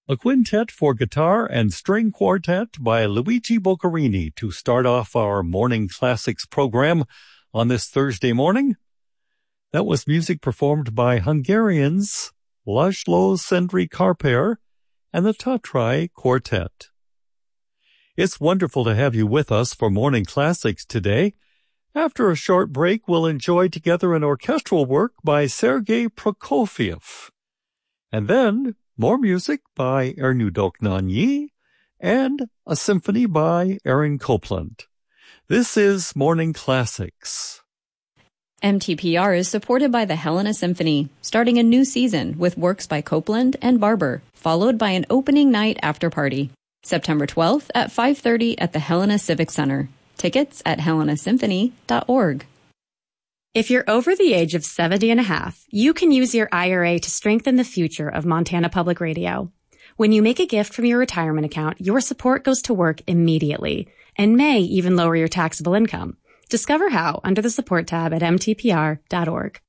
a quintet for guitar and string quartet by Luigi Boccherini to start off our Morning Classics program on this Thursday morning. That was music performed by Hungarians László Szendrey Kárpár and the Tatrai Quartet. It's wonderful to have you with us for Morning Classics today. After a short break, we'll enjoy together an orchestral work by Sergei Prokofiev. And then more music by Erno Dohnányi and a symphony by Aaron Copland. This is Morning Classics. MTPR is supported by the Helena Symphony, starting a new season with works by Copland and Barber, followed by an opening night after party. September 12th at 5:30 at the Helena Civic Center. Tickets at helenasymphony.org. If you're over the age of 70 and a half, you can use your IRA to strengthen the future of Montana Public Radio. When you make a gift from your retirement account, your support goes to work immediately and may even lower your taxable income. Discover how under the support tab at mtpr.org.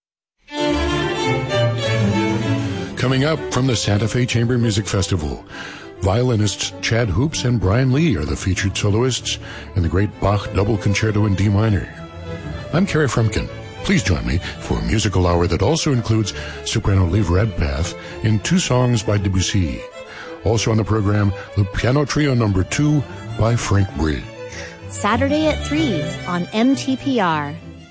Coming up from the Santa Fe Chamber Music Festival, violinists Chad Hoops and Brian Lee are the featured soloists in the great Bach Double Concerto in D minor. I'm Kerry Frumkin. Please join me for a musical hour that also includes soprano Liv Redpath in two songs by Debussy. Also on the program, the Piano Trio No. 2 by Frank Bridge. Saturday at 3 on MTPR.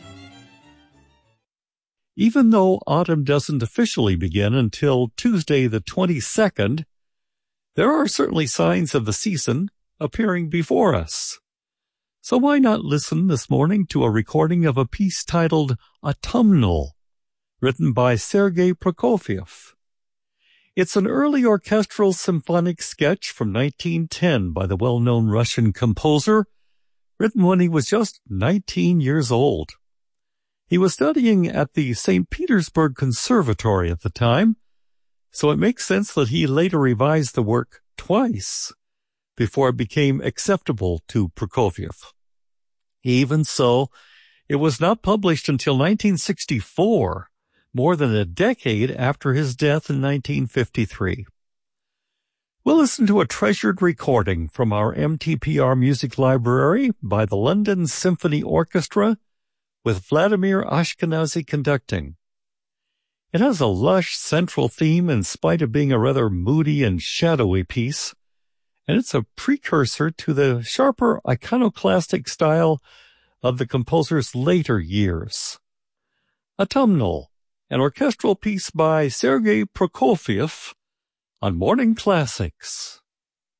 Even though autumn doesn't officially begin until Tuesday the 22nd, there are certainly signs of the season appearing before us. So why not listen this morning to a recording of a piece titled Autumnal, written by Sergei Prokofiev. It's an early orchestral symphonic sketch from 1910 by the well-known Russian composer, written when he was just 19 years old. He was studying at the St. Petersburg Conservatory at the time, so it makes sense that he later revised the work twice before it became acceptable to Prokofiev. Even so, it was not published until 1964, more than a decade after his death in 1953. We'll listen to a treasured recording from our MTPR music library by the London Symphony Orchestra with Vladimir Ashkenazy conducting. It has a lush central theme in spite of being a rather moody and shadowy piece, and it's a precursor to the sharper iconoclastic style of the composer's later years. Autumnal, an orchestral piece by Sergei Prokofiev on Morning Classics.